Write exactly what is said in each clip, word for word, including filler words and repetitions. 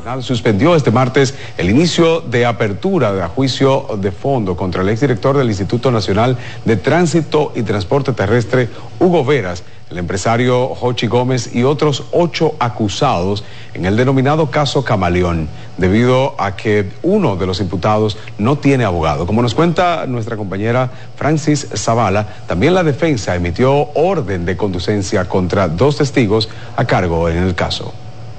Suspendió este martes el inicio de apertura de juicio de fondo contra el exdirector del Instituto Nacional de Tránsito y Transporte Terrestre, Hugo Veras, el empresario Jochi Gómez y otros ocho acusados en el denominado caso Camaleón, debido a que uno de los imputados no tiene abogado. Como nos cuenta nuestra compañera Francis Zavala, también la defensa emitió orden de conducencia contra dos testigos a cargo en el caso.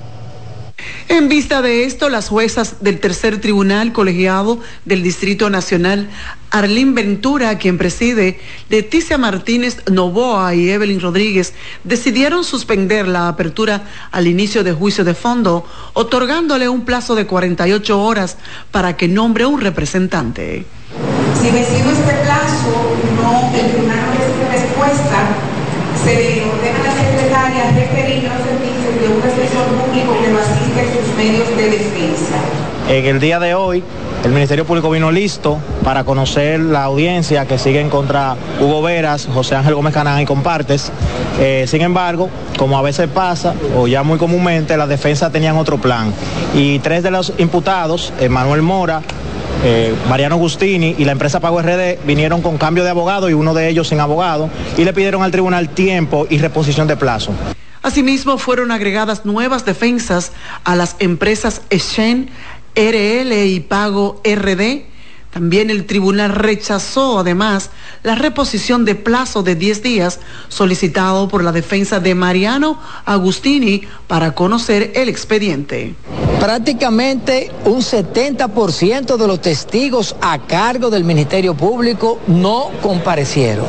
En vista de esto, las juezas del tercer tribunal colegiado del Distrito Nacional, Arlín Ventura, quien preside, Leticia Martínez Novoa y Evelyn Rodríguez, decidieron suspender la apertura al inicio de juicio de fondo, otorgándole un plazo de cuarenta y ocho horas para que nombre un representante. Si vencido este plazo, no, el tribunal no recibe respuesta, se le ordena a la secretaria referir los servicios de un asesor público que lo asiste en sus medios de defensa. En el día de hoy, el Ministerio Público vino listo para conocer la audiencia que siguen contra Hugo Veras, José Ángel Gómez Canán y compartes. Eh, sin embargo, como a veces pasa, o ya muy comúnmente, la defensa tenían otro plan. Y tres de los imputados, Manuel Mora, Eh, Mariano Agustini y la empresa Pago R D, vinieron con cambio de abogado y uno de ellos sin abogado, y le pidieron al tribunal tiempo y reposición de plazo. Asimismo, fueron agregadas nuevas defensas a las empresas Echen, R L y Pago R D. También el tribunal rechazó además la reposición de plazo de diez días solicitado por la defensa de Mariano Agustini para conocer el expediente. Prácticamente un setenta por ciento de los testigos a cargo del Ministerio Público no comparecieron.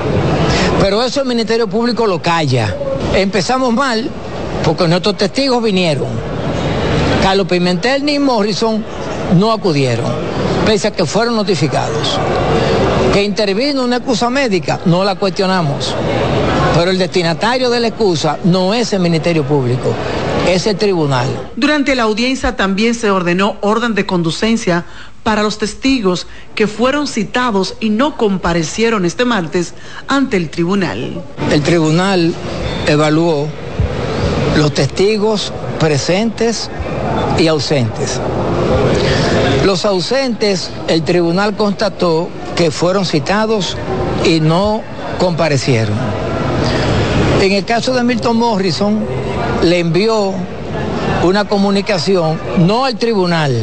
Pero eso el Ministerio Público lo calla. Empezamos mal porque nuestros testigos vinieron. Carlos Pimentel ni Morrison no acudieron, pese a que fueron notificados. Que intervino una excusa médica, no la cuestionamos. Pero el destinatario de la excusa no es el Ministerio Público, es el tribunal. Durante la audiencia también se ordenó orden de conducencia para los testigos que fueron citados y no comparecieron este martes ante el tribunal. El tribunal evaluó los testigos presentes y ausentes. Los ausentes, el tribunal constató que fueron citados y no comparecieron. En el caso de Milton Morrison, le envió una comunicación no al tribunal,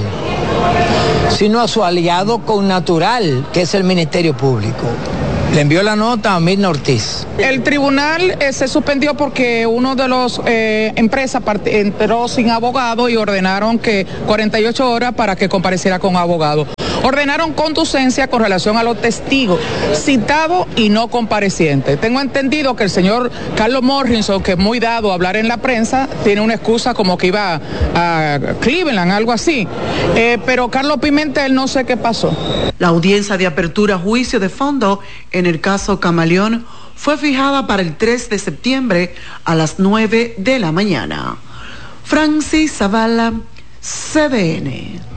sino a su aliado connatural, que es el Ministerio Público. Le envió la nota a Mirna Ortiz. El tribunal eh, se suspendió porque uno de los eh, empresas entró sin abogado y ordenaron que cuarenta y ocho horas para que compareciera con abogado. Ordenaron conducencia con relación a los testigos citados y no comparecientes. Tengo entendido que el señor Carlos Morrison, que es muy dado a hablar en la prensa, tiene una excusa como que iba a, a Cleveland, algo así. Eh, pero Carlos Pimentel no sé qué pasó. La audiencia de apertura a juicio de fondo en el caso Camaleón fue fijada para el tres de septiembre a las nueve de la mañana. Francis Zavala, C D N.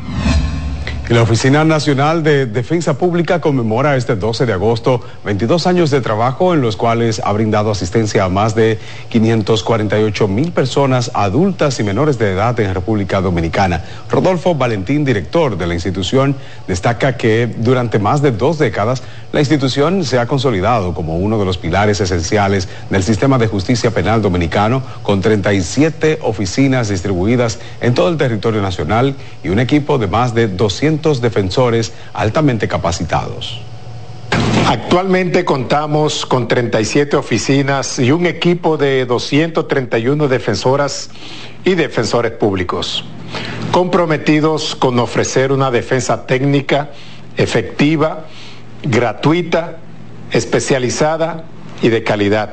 La Oficina Nacional de Defensa Pública conmemora este doce de agosto veintidós años de trabajo en los cuales ha brindado asistencia a más de quinientos cuarenta y ocho mil personas adultas y menores de edad en República Dominicana. Rodolfo Valentín, director de la institución, destaca que durante más de dos décadas la institución se ha consolidado como uno de los pilares esenciales del sistema de justicia penal dominicano, con treinta y siete oficinas distribuidas en todo el territorio nacional y un equipo de más de doscientos defensores altamente capacitados. Actualmente contamos con treinta y siete oficinas y un equipo de doscientas treinta y una defensoras y defensores públicos, comprometidos con ofrecer una defensa técnica, efectiva, gratuita, especializada y de calidad.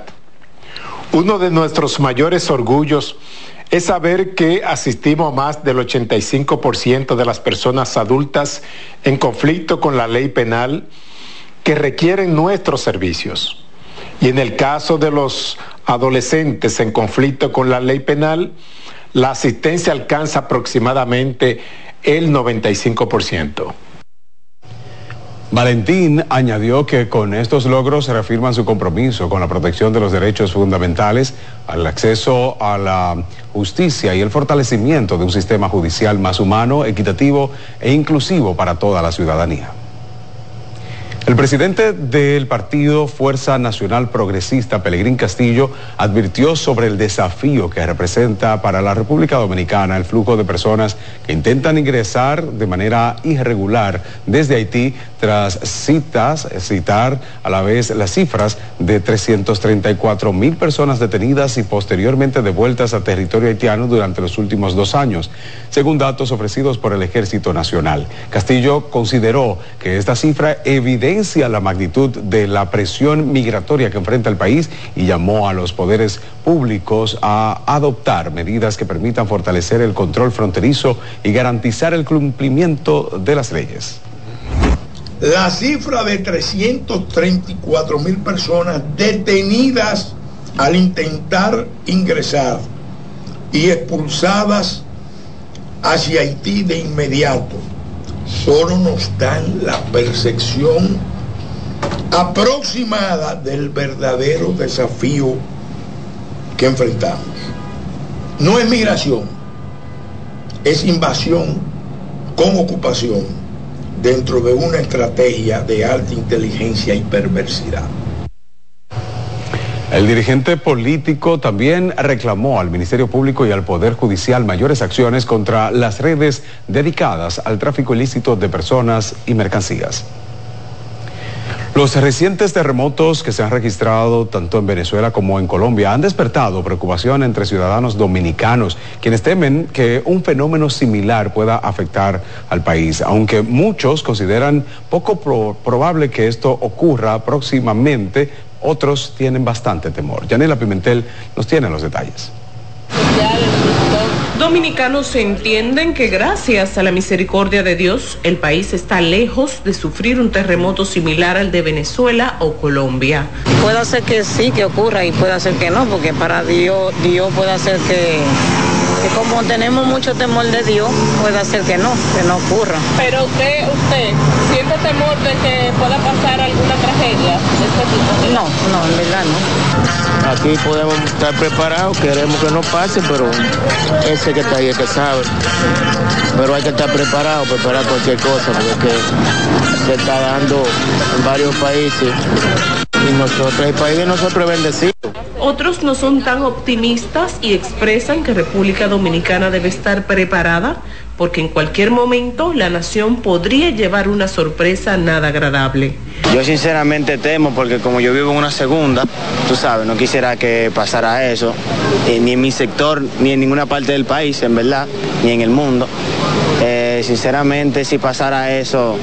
Uno de nuestros mayores orgullos es saber que asistimos a más del ochenta y cinco por ciento de las personas adultas en conflicto con la ley penal que requieren nuestros servicios. Y en el caso de los adolescentes en conflicto con la ley penal, la asistencia alcanza aproximadamente el noventa y cinco por ciento. Valentín añadió que con estos logros se reafirman su compromiso con la protección de los derechos fundamentales, al acceso a la justicia y el fortalecimiento de un sistema judicial más humano, equitativo e inclusivo para toda la ciudadanía. El presidente del partido Fuerza Nacional Progresista, Pelegrín Castillo, advirtió sobre el desafío que representa para la República Dominicana el flujo de personas que intentan ingresar de manera irregular desde Haití, tras citas, citar a la vez las cifras de trescientas treinta y cuatro mil personas detenidas y posteriormente devueltas a territorio haitiano durante los últimos dos años, según datos ofrecidos por el Ejército Nacional. Castillo consideró que esta cifra evidencia la magnitud de la presión migratoria que enfrenta el país y llamó a los poderes públicos a adoptar medidas que permitan fortalecer el control fronterizo y garantizar el cumplimiento de las leyes. La cifra de trescientas treinta y cuatro mil personas detenidas al intentar ingresar y expulsadas hacia Haití de inmediato solo nos dan la percepción aproximada del verdadero desafío que enfrentamos. No es migración, es invasión con ocupación dentro de una estrategia de alta inteligencia y perversidad. El dirigente político también reclamó al Ministerio Público y al Poder Judicial mayores acciones contra las redes dedicadas al tráfico ilícito de personas y mercancías. Los recientes terremotos que se han registrado tanto en Venezuela como en Colombia han despertado preocupación entre ciudadanos dominicanos, quienes temen que un fenómeno similar pueda afectar al país, aunque muchos consideran poco pro- probable que esto ocurra próximamente. Otros tienen bastante temor. Yanela Pimentel nos tiene los detalles. Dominicanos entienden que gracias a la misericordia de Dios, el país está lejos de sufrir un terremoto similar al de Venezuela o Colombia. Puede ser que sí, que ocurra, y puede ser que no, porque para Dios, Dios puede hacer que, que como tenemos mucho temor de Dios, puede ser que no, que no ocurra. Pero usted, usted, ¿siente temor de que pueda pasar alguna tragedia de este tipo? No, no, en verdad no. Aquí podemos estar preparados, queremos que no pase, pero ese que está ahí es que sabe. Pero hay que estar preparado, preparar cualquier cosa, porque se está dando en varios países y nosotros, el país de nosotros es bendecido. Otros no son tan optimistas y expresan que República Dominicana debe estar preparada porque en cualquier momento la nación podría llevar una sorpresa nada agradable. Yo sinceramente temo porque como yo vivo en una segunda, tú sabes, no quisiera que pasara eso, eh, ni en mi sector, ni en ninguna parte del país, en verdad, ni en el mundo. Eh, sinceramente, si pasara eso,